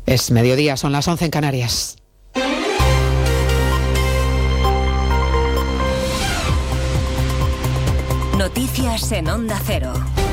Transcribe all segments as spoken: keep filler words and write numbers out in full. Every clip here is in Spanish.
Es mediodía, son las once en Canarias. Noticias en Onda Cero.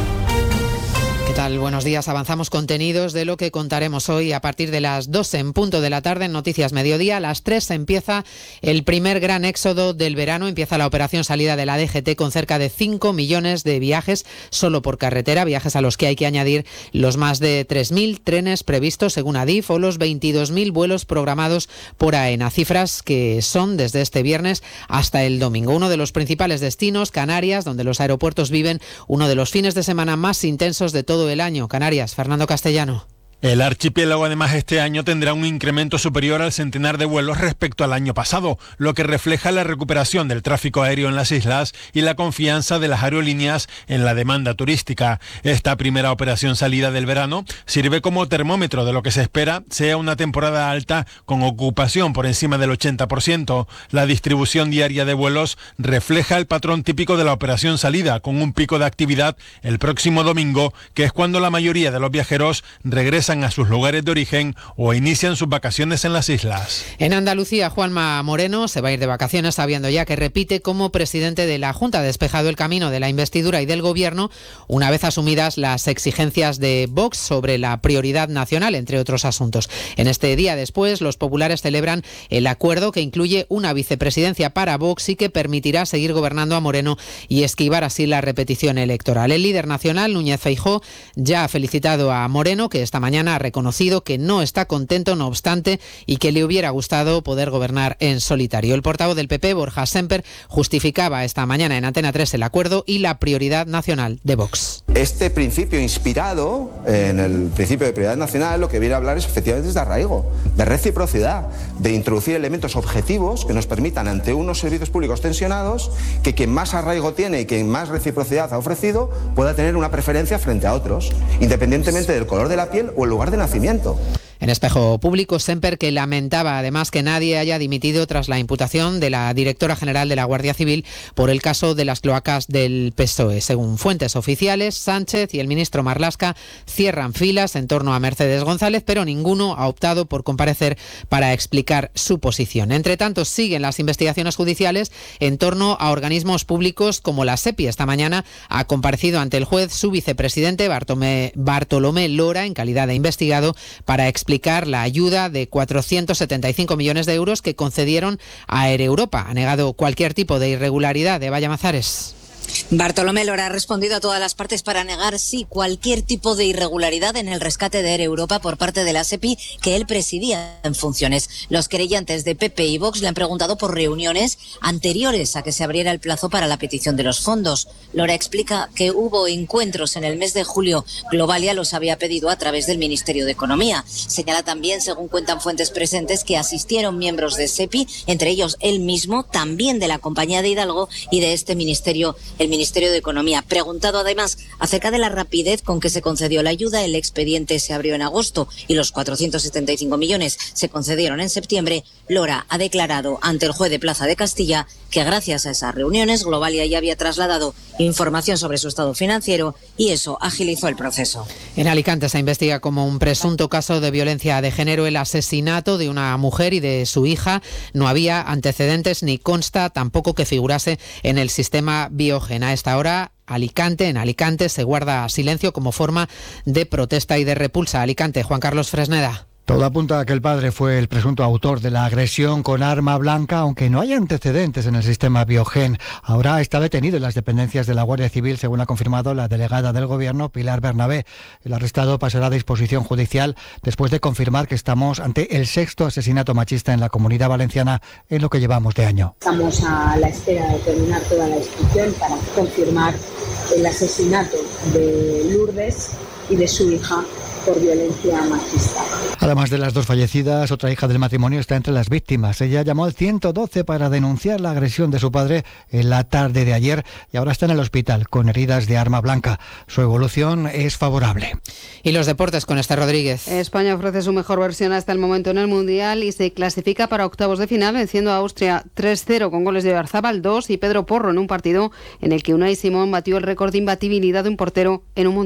¿Qué tal? Buenos días. Avanzamos contenidos de lo que contaremos hoy a partir de las doce en punto de la tarde en Noticias Mediodía. A las tres empieza el primer gran éxodo del verano. Empieza la operación salida de la D G T con cerca de cinco millones de viajes solo por carretera, viajes a los que hay que añadir los más de tres mil trenes previstos según Adif o los veintidós mil vuelos programados por AENA. Cifras que son desde este viernes hasta el domingo. Uno de los principales destinos, Canarias, donde los aeropuertos viven uno de los fines de semana más intensos de todo el año. Canarias, Fernando Castellano. El archipiélago además este año tendrá un incremento superior al centenar de vuelos respecto al año pasado, lo que refleja la recuperación del tráfico aéreo en las islas y la confianza de las aerolíneas en la demanda turística. Esta primera operación salida del verano sirve como termómetro de lo que se espera sea una temporada alta con ocupación por encima del ochenta por ciento. La distribución diaria de vuelos refleja el patrón típico de la operación salida, con un pico de actividad el próximo domingo, que es cuando la mayoría de los viajeros regresan a sus lugares de origen o inician sus vacaciones en las islas. En Andalucía, Juanma Moreno se va a ir de vacaciones sabiendo ya que repite como presidente de la Junta. Ha despejado el camino de la investidura y del Gobierno una vez asumidas las exigencias de Vox sobre la prioridad nacional, entre otros asuntos. En este día después, los populares celebran el acuerdo que incluye una vicepresidencia para Vox y que permitirá seguir gobernando a Moreno y esquivar así la repetición electoral. El líder nacional, Núñez Feijóo, ya ha felicitado a Moreno, que esta mañana ha reconocido que no está contento, no obstante, y que le hubiera gustado poder gobernar en solitario. El portavoz del P P, Borja Sémper, justificaba esta mañana en Antena tres el acuerdo y la prioridad nacional de Vox. Este principio, inspirado en el principio de prioridad nacional, lo que viene a hablar es efectivamente de arraigo, de reciprocidad, de introducir elementos objetivos que nos permitan ante unos servicios públicos tensionados que quien más arraigo tiene y quien más reciprocidad ha ofrecido pueda tener una preferencia frente a otros, independientemente del color de la piel o el lugar de nacimiento. En Espejo Público, Sémper, que lamentaba además que nadie haya dimitido tras la imputación de la directora general de la Guardia Civil por el caso de las cloacas del P S O E. Según fuentes oficiales, Sánchez y el ministro Marlaska cierran filas en torno a Mercedes González, pero ninguno ha optado por comparecer para explicar su posición. Entre tanto, siguen las investigaciones judiciales en torno a organismos públicos como la SEPI. Esta mañana ha comparecido ante el juez su vicepresidente Bartolomé, Bartolomé Lora en calidad de investigado para explicar explicar la ayuda de cuatrocientos setenta y cinco millones de euros que concedieron a Air Europa. Ha negado cualquier tipo de irregularidad de Valla Mazares. Bartolomé Lora ha respondido a todas las partes para negar sí cualquier tipo de irregularidad en el rescate de Air Europa por parte de la SEPI que él presidía en funciones. Los querellantes de P P y Vox le han preguntado por reuniones anteriores a que se abriera el plazo para la petición de los fondos. Lora explica que hubo encuentros en el mes de julio. Globalia los había pedido a través del Ministerio de Economía. Señala también, según cuentan fuentes presentes, que asistieron miembros de SEPI, entre ellos él mismo, también de la Compañía de Hidalgo y de este ministerio, el Ministerio de Economía. Preguntado además acerca de la rapidez con que se concedió la ayuda, el expediente se abrió en agosto y los cuatrocientos setenta y cinco millones se concedieron en septiembre. Lora ha declarado ante el juez de Plaza de Castilla que gracias a esas reuniones Globalia ya había trasladado información sobre su estado financiero y eso agilizó el proceso. En Alicante se investiga como un presunto caso de violencia de género el asesinato de una mujer y de su hija. No había antecedentes ni consta tampoco que figurase en el sistema Biogen. A esta hora, Alicante, en Alicante se guarda silencio como forma de protesta y de repulsa. Alicante, Juan Carlos Fresneda. Todo apunta a que el padre fue el presunto autor de la agresión con arma blanca, aunque no hay antecedentes en el sistema Biogen. Ahora está detenido en las dependencias de la Guardia Civil, según ha confirmado la delegada del Gobierno, Pilar Bernabé. El arrestado pasará a disposición judicial después de confirmar que estamos ante el sexto asesinato machista en la Comunidad Valenciana en lo que llevamos de año. Estamos a la espera de terminar toda la instrucción para confirmar el asesinato de Lourdes y de su hija por violencia machista. Además de las dos fallecidas, otra hija del matrimonio está entre las víctimas. Ella llamó al ciento doce para denunciar la agresión de su padre en la tarde de ayer y ahora está en el hospital con heridas de arma blanca. Su evolución es favorable. Y los deportes con Esther Rodríguez. España ofrece su mejor versión hasta el momento en el Mundial y se clasifica para octavos de final venciendo a Austria tres cero con goles de Oyarzabal dos y Pedro Porro en un partido en el que Unai Simón batió el récord de imbatibilidad de un portero en un Mundial.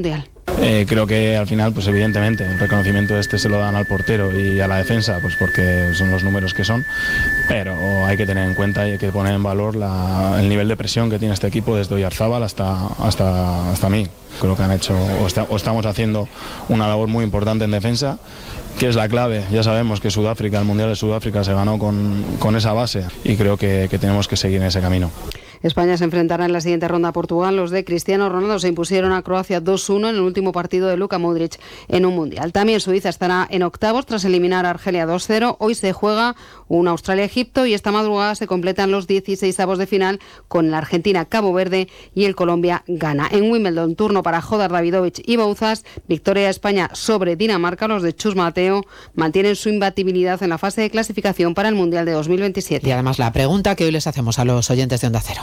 Eh, creo que al final, pues evidentemente, el reconocimiento este se lo dan al portero y a la defensa, pues porque son los números que son, pero hay que tener en cuenta y hay que poner en valor la, el nivel de presión que tiene este equipo desde Oyarzábal hasta, hasta, hasta mí. Creo que han hecho o, está, o estamos haciendo una labor muy importante en defensa, que es la clave. Ya sabemos que Sudáfrica, el Mundial de Sudáfrica se ganó con, con esa base y creo que, que tenemos que seguir en ese camino. España se enfrentará en la siguiente ronda a Portugal. Los de Cristiano Ronaldo se impusieron a Croacia dos uno en el último partido de Luka Modric en un Mundial. También Suiza estará en octavos tras eliminar a Argelia dos cero. Hoy se juega un Australia-Egipto y esta madrugada se completan los dieciseisavos de final con la Argentina-Cabo Verde y el Colombia-Ghana. En Wimbledon, turno para Jodar, Davidovich y Bouzas. Victoria de España sobre Dinamarca. Los de Chus Mateo mantienen su imbatibilidad en la fase de clasificación para el Mundial de dos mil veintisiete. Y además la pregunta que hoy les hacemos a los oyentes de Onda Cero.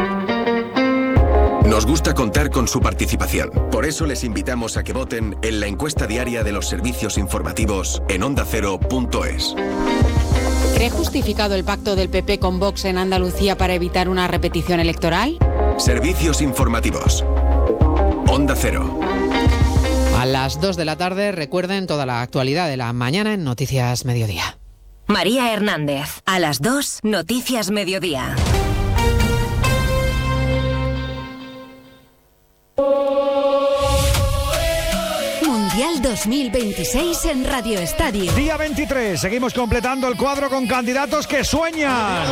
Nos gusta contar con su participación. Por eso les invitamos a que voten en la encuesta diaria de los servicios informativos en onda cero punto es. ¿Cree justificado el pacto del P P con Vox en Andalucía para evitar una repetición electoral? Servicios informativos. Onda Cero. A las dos de la tarde, recuerden toda la actualidad de la mañana en Noticias Mediodía. María Hernández, a las dos, Noticias Mediodía. Mundial dos mil veintiséis en Radio Estadio. Día veintitrés, seguimos completando el cuadro con candidatos que sueñan.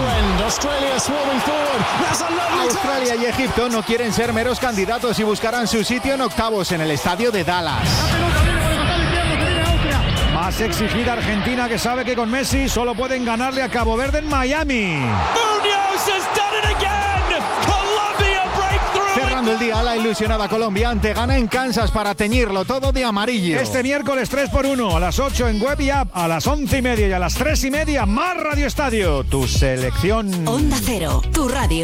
Australia y Egipto no quieren ser meros candidatos y buscarán su sitio en octavos en el estadio de Dallas. Más exigida Argentina, que sabe que con Messi solo pueden ganarle a Cabo Verde en Miami. Cerrando el día, la ilusionada Colombia ante Ghana en Kansas para teñirlo todo de amarillo. Este miércoles tres por uno, a las ocho en web y app, a las once y media y a las tres y media más Radio Estadio. Tu selección. Onda Cero, tu radio.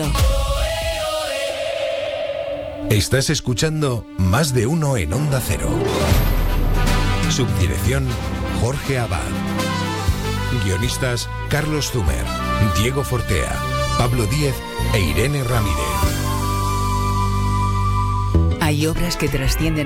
Estás escuchando Más de Uno en Onda Cero. Subdirección Jorge Abad. Guionistas Carlos Zumer, Diego Fortea, Pablo Díez e Irene Ramírez. Hay obras que trascienden